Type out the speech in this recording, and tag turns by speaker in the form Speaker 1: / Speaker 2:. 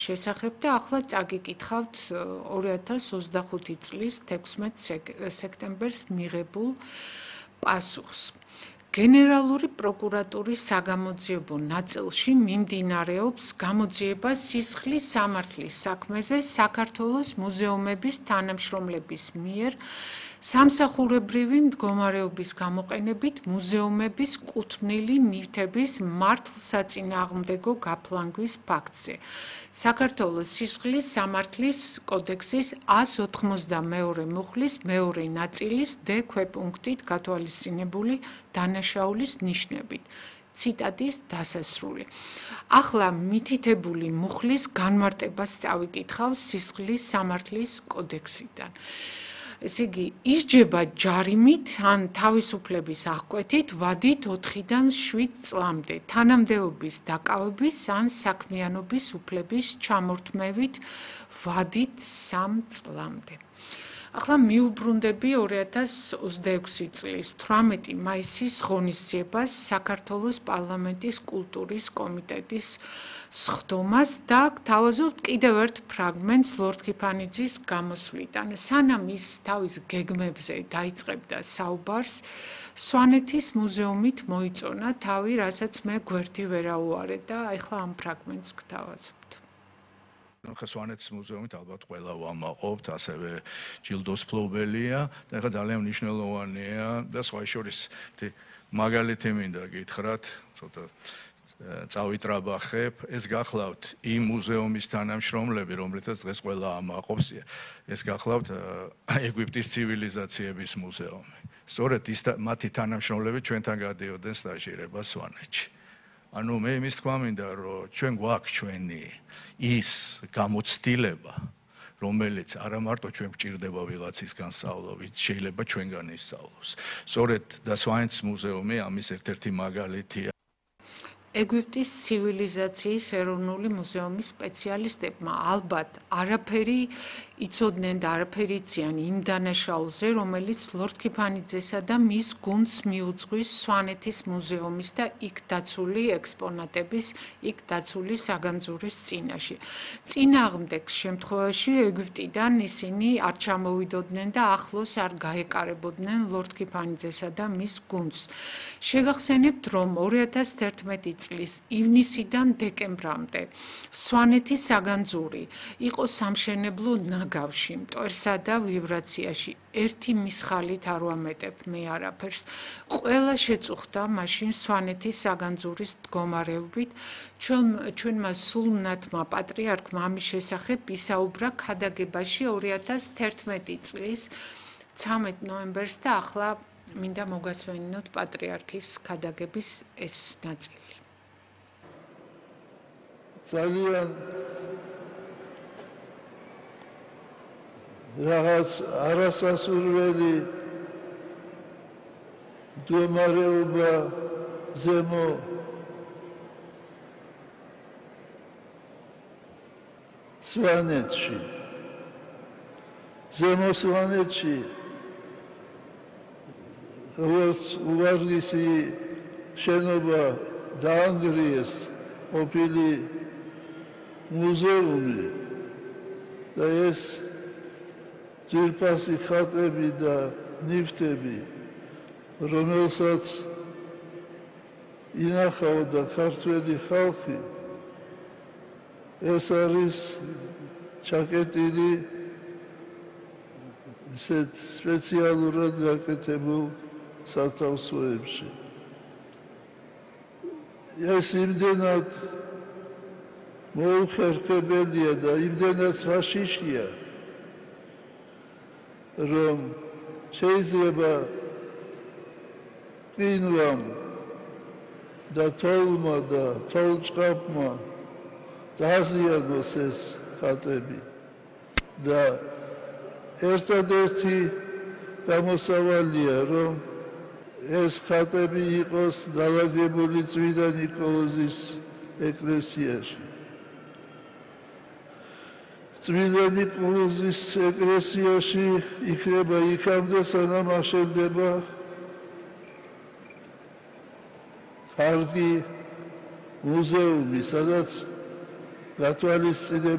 Speaker 1: შესახებ და ახლა წაგიკითხავთ 2025 წლის 16 სექტემბერს მიღებულ პასუხს. გენერალური პროკურატურის საგამოძიებო ნაწილში მიმდინარეობს გამოძიება სისხლის სამართლის საქმეზე საქართველოს მუზეუმების თანამშრომლების მიერ სამსახურებრივი მდგომარეობის გამოყენებით მუზეუმების კუთვნილი ნივთების მართლსაწინააღმდეგო გაფლანგვის ფაქტზე. საქართველოს სისხლის სამართლის კოდექსის 192 მუხლის მეორე ნაწილის D ქვეპუნქტით გათვალისწინებული დანაშაულის ნიშნებით. ციტატის დასასრული. ახლა მითითებული მუხლის განმარტებას წავიკითხავ სისხლის სამართლის კოდექსიდან. ესე იგი, ისჯება ჯარიმით ან თავისუფლების აღკვეთით ვადით 4-დან 7 წლამდე, თანამდებობის დაკავების ან საქმიანობის უფლების ჩამორთმევით ვადით 3 წლამდე. ახლა მიუბრუნდები 2026 წლის 18 მაისის ღონისძიებას საქართველოს პარლამენტის კულტურის კომიტეტის სხდომას და გთავაზობთ კიდევ ერთ ფრაგმენტს ლორდ ქიფანიძის გამოსვლიდან. სანამ ის თავის გეგმებზე დაიწყებდა საუბარს, სვანეთის მუზეუმით მოიწონა თავი, რასაც მე გვერდი ვერაუარე და ახლა ამ ფრაგმენტს გთავაზობთ.
Speaker 2: სვანეთის მუზეუმით ალბათ ყველა ვამაყობთ, ასევე ჯილდოს ფლობელია და ახლა ძალიან მნიშვნელოვანია და სხვა შორის მაგალითი მინდა გითხრათ, ცოტა წავიტრაბახებ, ეს გახლავთ იმ მუზეუმის თანამშრომლები, რომლითაც დღეს ყველა ამაყობს, ეს გახლავთ ეგვიპტის ცივილიზაციების მუზეუმი. სწორედ მათი თანამშრომლები ჩვენთან გადიოდნენ სტაჟირებას სვანეთში. ანუ მე იმის თქვა მინდა, რომ ჩვენ გვაქვს ჩვენი ის გამოცდილება, რომელიც არა მარტო ჩვენ გვჭირდება ვიღაცისგან სწავლა, ვინც შეიძლება ჩვენგან ისწავლოს. სწორედ და სვანეთის მუზეუმი ამის ერთ-ერთი მაგალითია.
Speaker 1: ეგვიპტის ცივილიზაციის ეროვნული მუზეუმის სპეციალისტებმა ალბათ არაფერი იცოდნენ და არაფერი იციან იმ დანაშაულზე, რომელიც ლორდ ქიფანიძესა და მის გუნდს მიუძღვის სვანეთის მუზეუმის და იქ დაცული ექსპონატების, იქ დაცული საგანძურის წინაშე. წინააღმდეგ შემთხვევაში ეგვიპტიდან ისინი არ ჩამოვიდოდნენ და ახლოს არ გაეკარებოდნენ ლორდ ქიფანიძესა და მის გუნდს. შეგახსენებთ, რომ 2011 წლის ივნისიდან დეკემბრამდე სვანეთის საგანძური იყო სამშენებლო ნაგავში, მტვერსა და ვიბრაციაში. ერთი მისხალით არ ვამეტებ მე არაფერს. ყველა შეწუხდა მაშინ სვანეთის საგანძურის მდგომარეობით. ჩვენმა სულუნათმა პატრიარქმა ამის შესახებ ისაუბრა ქადაგებაში 2011 წლის 13 ნოემბერს და ახლა მინდა მოგასვენინოთ პატრიარქის ქადაგების ეს ნაწილი.
Speaker 3: ძალიან რაღაც არასასურველი მდგომარეობა ზემო სვანეთში. ზემო სვანეთში როგორც უვარლისი შენობა დაანგრიეს ყოფილი მუზეუმი და ეს ძვირფასი ხატები და ნივთები, რომელსაც ინახავდა ქართველი ხალხი, ეს არის ჩაკეტილი ისეთ სპეციალურად გაკეთებულ სათავსოებში. ეს იმდენად მოუხერხებელია და იმდენად საშიშია, რომ შეიძლება ყინვამ და თოვლმა და თოვლჭყაპმა დააზიანოს ეს ხატები და ერთადერთი გამოსავალია, რომ ეს ხატები იყოს დალაგებული წმინდა ნიკოლოზის ეკლესიაში. წმინდა ნიკოლოზის ეკლესიაში იქნება იქამდე, სანამ აშენდება კარგი მუზეუმი, სადაც გათვალისწინებულ